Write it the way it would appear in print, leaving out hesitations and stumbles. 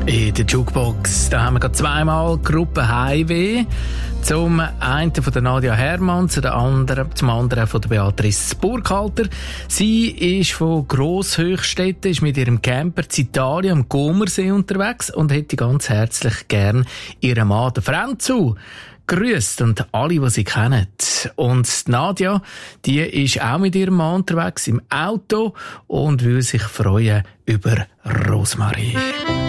In der Jukebox, da haben wir gerade zweimal Gruppe Heimweh. Zum einen von der Nadia Hermann, zum anderen von der Beatrice Burkhalter. Sie ist von Grosshöchstetten, ist mit ihrem Camper in Italien am Comersee unterwegs und hätte ganz herzlich gern ihren Mann, den Franzu, grüßt und alle, die sie kennen. Und Nadia, die ist auch mit ihrem Mann unterwegs im Auto und will sich freuen über Rosmarie.